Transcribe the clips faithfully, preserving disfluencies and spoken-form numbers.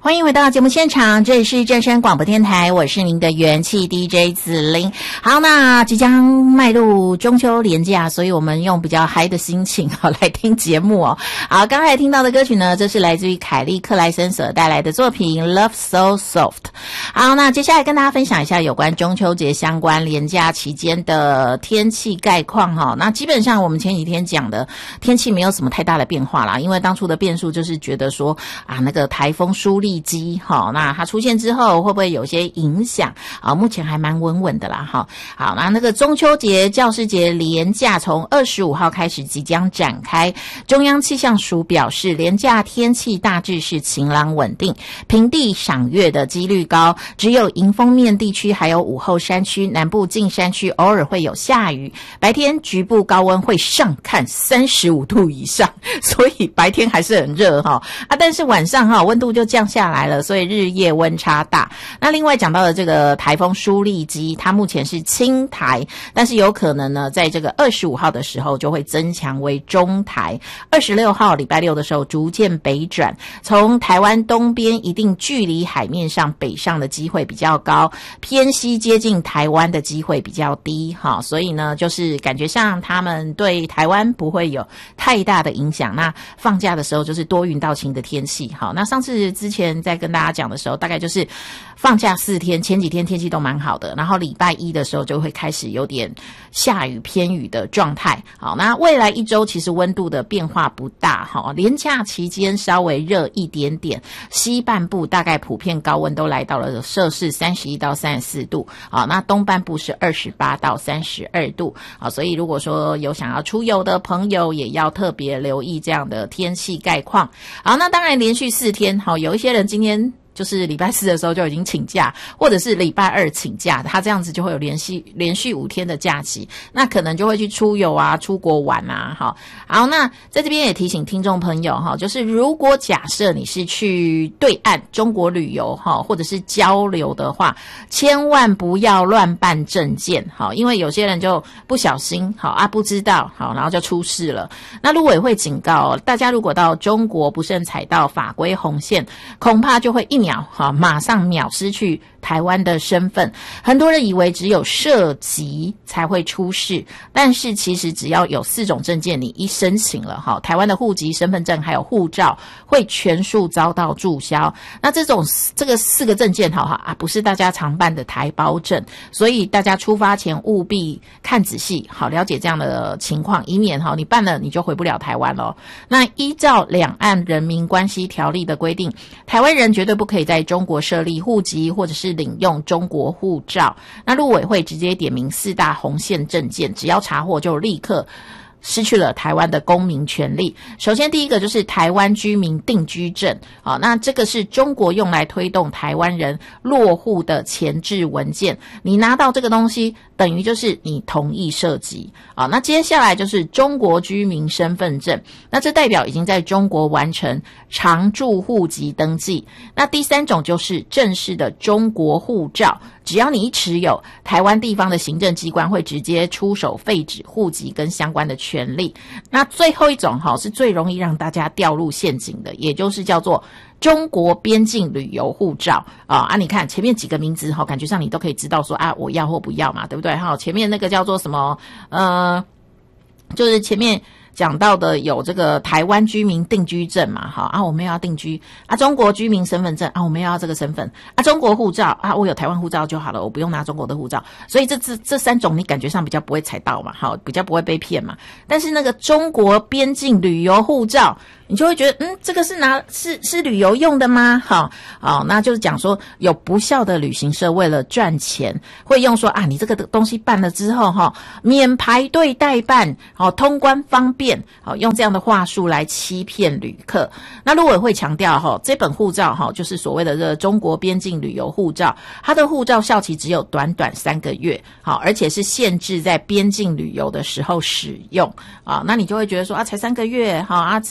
欢迎回到节目现场，这里是正声广播电台，我是您的元气 D J 子琳。好，那即将迈入中秋连假，所以我们用比较嗨的心情好来听节目哦。好，刚才听到的歌曲呢，这是来自于凯利克莱森所带来的作品 Love So Soft。好，那接下来跟大家分享一下有关中秋节相关连假期间的天气概况哈。那基本上我们前几天讲的天气没有什么太大的变化啦，因为当初的变数就是觉得说啊，那个台风舒力机哈，那它出现之后会不会有些影响啊？目前还蛮稳稳的啦哈。好，那那个中秋节教师节连假从二十五号开始即将展开，中央气象署表示，连假天气大致是晴朗稳定，平地赏月的几率高，只有迎风面地区还有午后山区、南部近山区偶尔会有下雨，白天局部高温会上看三十五度以上，所以白天还是很热哈啊，但是晚上哈温度就降下来了，所以日夜温差大。那另外讲到的这个台风舒力基，它目前是轻台，但是有可能呢在这个二十五号的时候就会增强为中台，二十六号礼拜六的时候逐渐北转，从台湾东边一定距离海面上北上的机会比较高，偏西接近台湾的机会比较低哈，所以呢就是感觉上他们对台湾不会有太大的影响。那放假的时候就是多云到晴的天气。好，那上次之前在跟大家讲的时候，大概就是放假四天，前几天天气都蛮好的，然后礼拜一的时候就会开始有点下雨偏雨的状态。好，那未来一周其实温度的变化不大，好，连假期间稍微热一点点，西半部大概普遍高温都来到了摄氏三十一到三十四度，好，那东半部是二十八到三十二度，好，所以如果说有想要出游的朋友，也要特别留意这样的天气概况。好，那当然连续四天，好，有一些人今天就是礼拜四的时候就已经请假，或者是礼拜二请假，他这样子就会有连续连续五天的假期，那可能就会去出游啊，出国玩啊。好，好，那在这边也提醒听众朋友哈，就是如果假设你是去对岸中国旅游哈，或者是交流的话，千万不要乱办证件，好，因为有些人就不小心好啊，不知道好，然后就出事了。那陆委会警告大家，如果到中国不慎踩到法规红线，恐怕就会一秒哈，马上秒失去台湾的身份。很多人以为只有涉及才会出事，但是其实只要有四种证件你一申请了哈，台湾的户籍、身份证还有护照会全数遭到注销。那这种这个四个证件哈哈啊，不是大家常办的台胞证，所以大家出发前务必看仔细，好了解这样的情况，以免哈你办了你就回不了台湾了。那依照两岸人民关系条例的规定，台湾人绝对不可以在中国设立户籍或者是领用中国护照。那陆委会直接点名四大红线证件，只要查获就立刻失去了台湾的公民权利。首先第一个就是台湾居民定居证，好，那这个是中国用来推动台湾人落户的前置文件，你拿到这个东西等于就是你同意涉及。好，那接下来就是中国居民身份证，那这代表已经在中国完成常住户籍登记。那第三种就是正式的中国护照，只要你一持有，台湾地方的行政机关会直接出手废止户籍跟相关的权利。那最后一种哈是最容易让大家掉入陷阱的，也就是叫做中国边境旅游护照啊啊！你看前面几个名字哈，感觉上你都可以知道说啊，我要或不要嘛，对不对？哈，前面那个叫做什么呃，就是前面讲到的有这个台湾居民定居证嘛，好啊，我们要定居啊，中国居民身份证啊，我们要这个身份啊，中国护照啊，我有台湾护照就好了，我不用拿中国的护照，所以这这这三种你感觉上比较不会踩到嘛，好，比较不会被骗嘛。但是那个中国边境旅游护照，你就会觉得嗯，这个是拿是是旅游用的吗？好，好，那就是讲说有不肖的旅行社为了赚钱，会用说啊，你这个东西办了之后哈，免排队代办，好，通关方便，好，用这样的话术来欺骗旅客。那陆委会强调哈，这本护照哈，就是所谓的这个中国边境旅游护照，它的护照效期只有短短三个月，好，而且是限制在边境旅游的时候使用啊。那你就会觉得说啊，才三个月，好啊，只有在旅游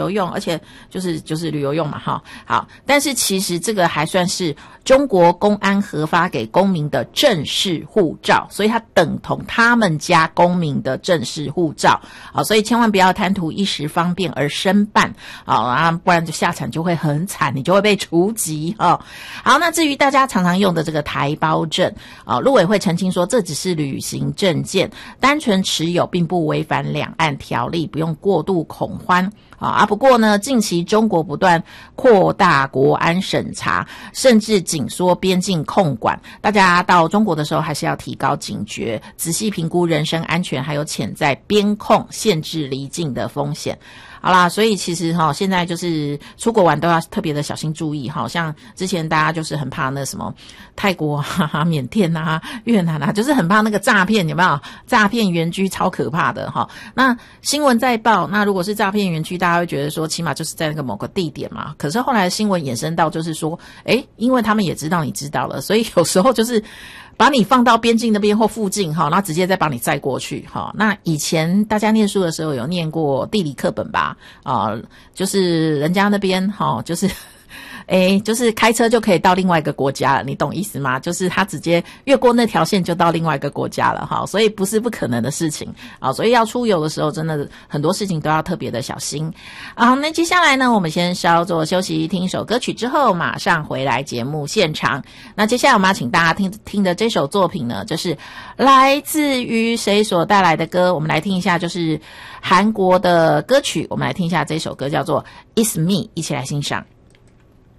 游用，而且就是就是旅游用嘛哈。好，但是其实这个还算是中国公安核发给公民的正式护照，所以它等同他们家公民的正式护照啊，所以千万不要贪图一时方便而申办啊，不然就下场就会很惨，你就会被除籍啊。好，那至于大家常常用的这个台胞证啊，陆委会澄清说这只是旅行证件，单纯持有并不违反两岸条例，不用过度恐慌啊。啊，不过呢，近期中国不断扩大国安审查，甚至紧缩边境控管，大家到中国的时候还是要提高警觉，仔细评估人身安全还有潜在边控限制离境的风险。好啦，所以其实哈、哦，现在就是出国玩都要特别的小心注意哈。像之前大家就是很怕那什么泰国啊、缅甸啊、越南啊，就是很怕那个诈骗，有没有？诈骗园区超可怕的哈。那新闻在报，那如果是诈骗园区，大家会觉得说，起码就是在那个某个地点嘛。可是后来新闻衍生到就是说，诶，因为他们也知道你知道了，所以有时候就是把你放到边境那边或附近哈，然后直接再把你载过去哈。那以前大家念书的时候有念过地理课本吧？啊、呃，就是人家那边哈，就是诶，就是开车就可以到另外一个国家了，你懂意思吗？就是他直接越过那条线就到另外一个国家了哈，所以不是不可能的事情啊。所以要出游的时候，真的很多事情都要特别的小心啊。那接下来呢，我们先稍作休息，听一首歌曲之后，马上回来节目现场。那接下来我们要请大家听听的这首作品呢，就是来自于谁所带来的歌？我们来听一下，就是韩国的歌曲。我们来听一下这首歌，叫做《It's Me》，一起来欣赏。